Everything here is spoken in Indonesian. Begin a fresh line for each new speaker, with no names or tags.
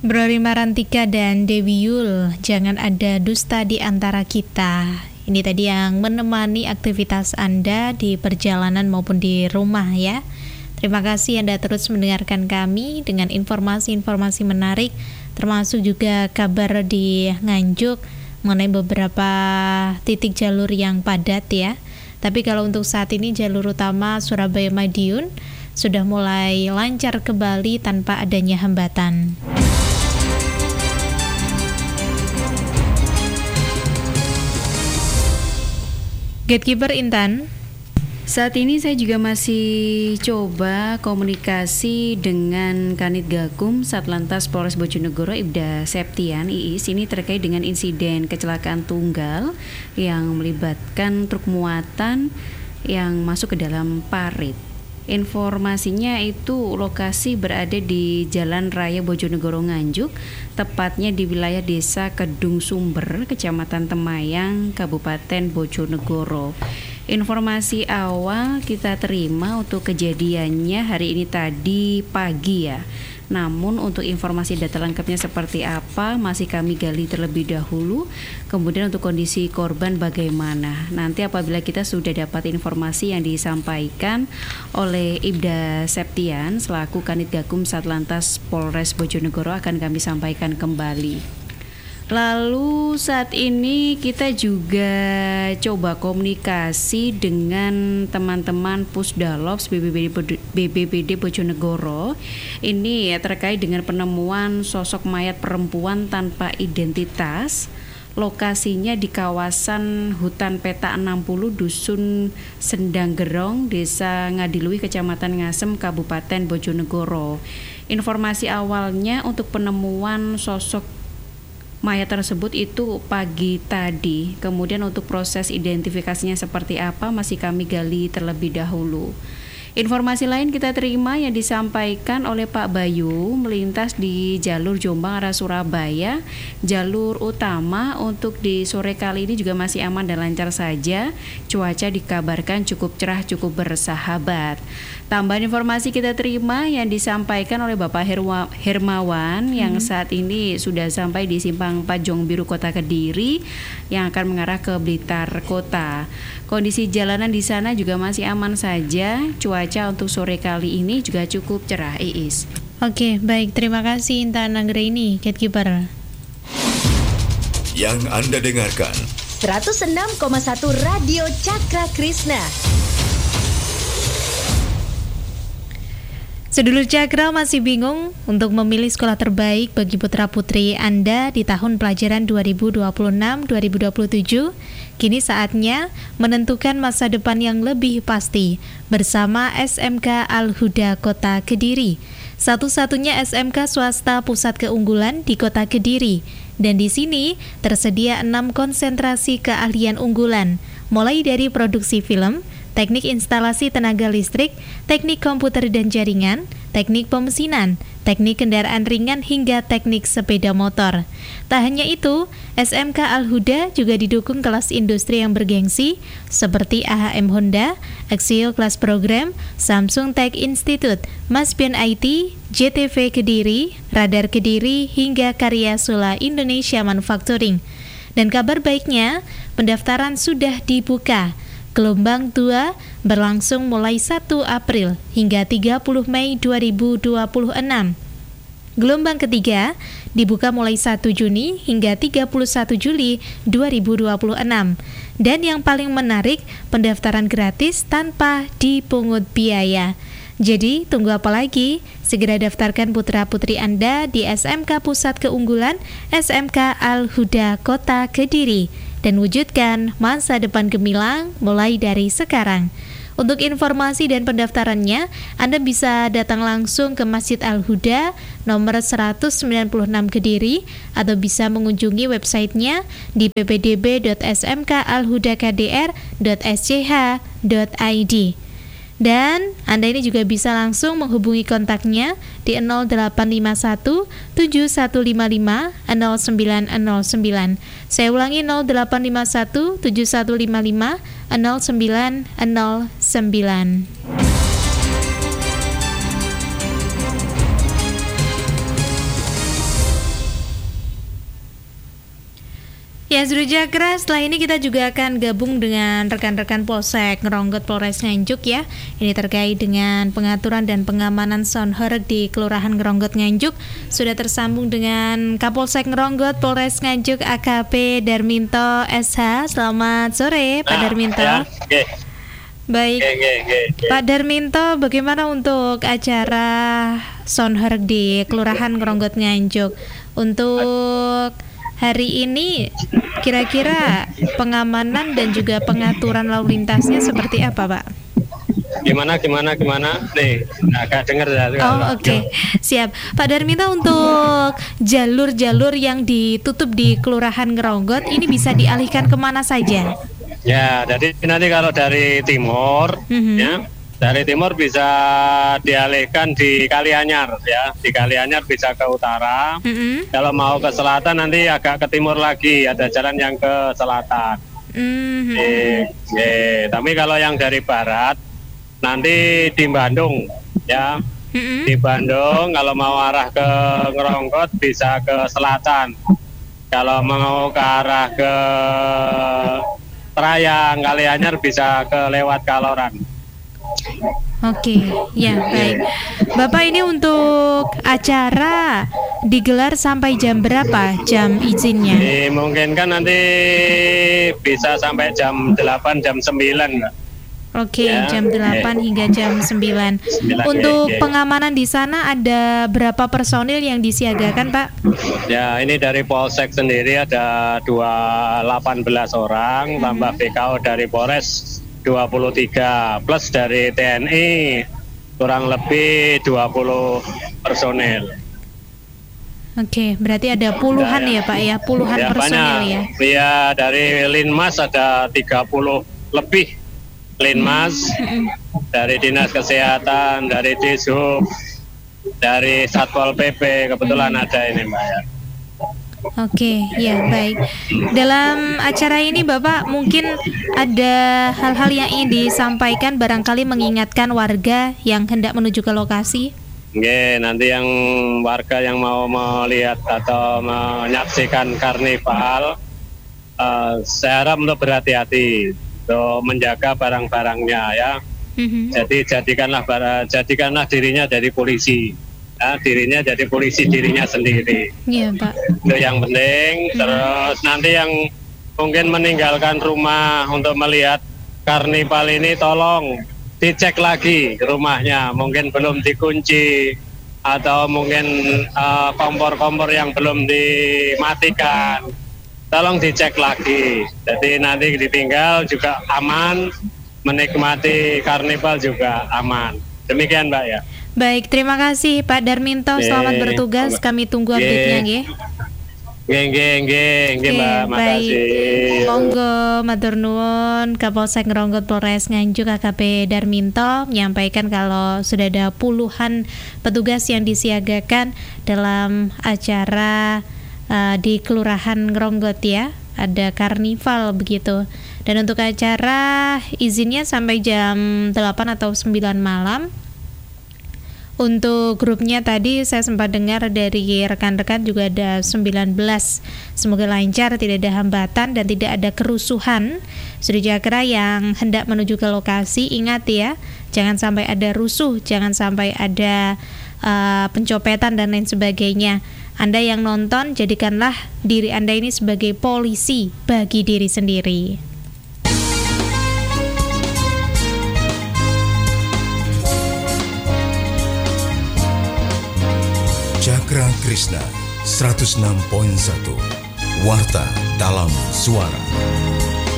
Bro Rima Rantika dan Dewi Yul, jangan ada dusta di antara kita. Ini tadi yang menemani aktivitas Anda di perjalanan maupun di rumah ya. Terima kasih Anda terus mendengarkan kami dengan informasi-informasi menarik, termasuk juga kabar di Nganjuk mengenai beberapa titik jalur yang padat ya. Tapi kalau untuk saat ini jalur utama Surabaya Madiun sudah mulai lancar kembali tanpa adanya hambatan. Gatekeeper Intan,
saat ini saya juga masih coba komunikasi dengan Kanit Gakum Satlantas Polres Bojonegoro Ibda Septian Iis. Ini terkait dengan insiden kecelakaan tunggal yang melibatkan truk muatan yang masuk ke dalam parit. Informasinya itu lokasi berada di Jalan Raya Bojonegoro Nganjuk, tepatnya di wilayah Desa Kedung Sumber, Kecamatan Temayang, Kabupaten Bojonegoro. Informasi awal kita terima untuk kejadiannya hari ini tadi pagi ya. Namun untuk informasi data lengkapnya seperti apa masih kami gali terlebih dahulu. Kemudian untuk kondisi korban bagaimana, nanti apabila kita sudah dapat informasi yang disampaikan oleh Ibda Septian selaku Kanit Gakum Satlantas Polres Bojonegoro akan kami sampaikan kembali. Lalu saat ini kita juga coba komunikasi dengan teman-teman Pusdalops BPBD Bojonegoro. Ini terkait dengan penemuan sosok mayat perempuan tanpa identitas. Lokasinya di kawasan hutan peta 60 Dusun Sendanggerong, Desa Ngadiluih, Kecamatan Ngasem, Kabupaten Bojonegoro. Informasi awalnya untuk penemuan sosok mayat tersebut itu pagi tadi. Kemudian untuk proses identifikasinya seperti apa masih kami gali terlebih dahulu. Informasi lain kita terima yang disampaikan oleh Pak Bayu melintas di jalur Jombang arah Surabaya. Jalur utama untuk di sore kali ini juga masih aman dan lancar saja. Cuaca dikabarkan cukup cerah, cukup bersahabat. Tambahan informasi kita terima yang disampaikan oleh Bapak Hermawan yang saat ini sudah sampai di Simpang Pajong Biru Kota Kediri yang akan mengarah ke Blitar Kota. Kondisi jalanan di sana juga masih aman saja. Cuaca untuk sore kali ini juga cukup cerah, Iis.
Oke, baik. Terima kasih Intan Anggraini, Gatekeeper.
Yang Anda dengarkan
106,1 Radio Cakra Krishna.
Sedulur Cakra masih bingung untuk memilih sekolah terbaik bagi putra-putri Anda di tahun pelajaran 2026-2027? Kini saatnya menentukan masa depan yang lebih pasti bersama SMK Al-Huda Kota Kediri. Satu-satunya SMK swasta pusat keunggulan di Kota Kediri. Dan di sini tersedia 6 konsentrasi keahlian unggulan, mulai dari produksi film, teknik instalasi tenaga listrik, teknik komputer dan jaringan, teknik pemesinan, teknik kendaraan ringan hingga teknik sepeda motor. Tak hanya itu, SMK Al-Huda juga didukung kelas industri yang bergengsi seperti AHM Honda, Axio Kelas Program, Samsung Tech Institute, Masbian IT, JTV Kediri, Radar Kediri hingga Karya Sula Indonesia Manufacturing. Dan kabar baiknya, pendaftaran sudah dibuka. Gelombang 2 berlangsung mulai 1 April hingga 30 Mei 2026. Gelombang ketiga dibuka mulai 1 Juni hingga 31 Juli 2026. Dan yang paling menarik, pendaftaran gratis tanpa dipungut biaya. Jadi, tunggu apa lagi? Segera daftarkan putra-putri Anda di SMK Pusat Keunggulan SMK Al-Huda Kota Kediri dan wujudkan masa depan gemilang mulai dari sekarang. Untuk informasi dan pendaftarannya, Anda bisa datang langsung ke Masjid Al-Huda nomor 196 Kediri atau bisa mengunjungi websitenya di ppdb.smkalhudakdr.sch.id. Dan Anda ini juga bisa langsung menghubungi kontaknya di 0851 7155 0909. Saya ulangi 0851 7155 0909. Ya, Seru Cakra, setelah ini kita juga akan gabung dengan rekan-rekan Polsek Ngeronggot Polres Nganjuk ya. Ini terkait dengan pengaturan dan pengamanan sound horeg di Kelurahan Ngeronggot Nganjuk. Sudah tersambung dengan Kapolsek Ngeronggot Polres Nganjuk AKP Darminto SH. Selamat sore Pak Darminto.
Ya, okay.
Baik, Pak Darminto, bagaimana untuk acara sound horeg di Kelurahan Ngeronggot Nganjuk? Untuk hari ini kira-kira pengamanan dan juga pengaturan lalu lintasnya seperti apa, Pak?
Gimana? Nih, agak dengar ya.
Oh, oke. Siap. Pak Darminto, untuk jalur-jalur yang ditutup di Kelurahan Ngeronggot ini bisa dialihkan kemana saja?
Ya, jadi nanti kalau dari timur, ya, dari timur bisa dialihkan di Kalianyar, ya. Di Kalianyar bisa ke utara. Kalau mau ke selatan nanti agak ke timur lagi, ada jalan yang ke selatan. Tapi kalau yang dari barat nanti di Bandung, ya. Di Bandung kalau mau arah ke Ngeronggot bisa ke selatan. Kalau mau ke arah ke Trayang, Kalianyar bisa ke lewat Kaloran.
Oke, ya baik. Bapak, ini untuk acara digelar sampai jam berapa jam izinnya?
Mungkin kan nanti bisa sampai jam 8, jam 9, Mbak.
Oke,
ya,
jam 8 hingga jam 9. Untuk pengamanan di sana ada berapa personil yang disiagakan, Pak?
Ya, ini dari Polsek sendiri ada 18 orang, tambah BKO dari Polres 23, plus dari TNI kurang lebih 20 personil.
Oke, berarti ada puluhan ya Pak ya, puluhan
ya,
personil
banyak.
ya.
Iya, dari Linmas ada 30 lebih Linmas, dari Dinas Kesehatan, dari Dishub, dari Satpol PP, kebetulan ada ini Mbak ya.
Oke, ya baik. Dalam acara ini Bapak mungkin ada hal-hal yang ingin disampaikan, barangkali mengingatkan warga yang hendak menuju ke lokasi.
Oke, nanti yang warga yang mau melihat atau menyaksikan karnival, saya harap untuk berhati-hati, untuk menjaga barang-barangnya ya. Jadi jadikanlah dirinya jadi polisi. Ya, dirinya jadi polisi dirinya sendiri.
Iya Pak.
Itu yang penting. Terus nanti yang mungkin meninggalkan rumah untuk melihat karnival ini, tolong dicek lagi rumahnya. Mungkin belum dikunci atau mungkin kompor-kompor yang belum dimatikan. Tolong dicek lagi. Jadi nanti ditinggal juga aman, menikmati karnival juga aman. Demikian Mbak ya.
Baik, terima kasih Pak Darminto. Selamat bertugas. Kami tunggu update-nya nggih.
Nggih Mbak, makasih.
Monggo matur nuwun Kapolsek Ngeronggot Polres Nganjuk AKP Darminto menyampaikan kalau sudah ada puluhan petugas yang disiagakan dalam acara di Kelurahan Ngeronggot ya. Ada karnival begitu. Dan untuk acara izinnya sampai jam 8 atau 9 malam. Untuk grupnya tadi saya sempat dengar dari rekan-rekan juga ada 19. Semoga lancar, tidak ada hambatan dan tidak ada kerusuhan. Seru Cakra yang hendak menuju ke lokasi, ingat ya, jangan sampai ada rusuh, jangan sampai ada pencopetan dan lain sebagainya. Anda yang nonton, jadikanlah diri Anda ini sebagai polisi bagi diri sendiri.
Cakra Krishna 106.1 Warta dalam Suara.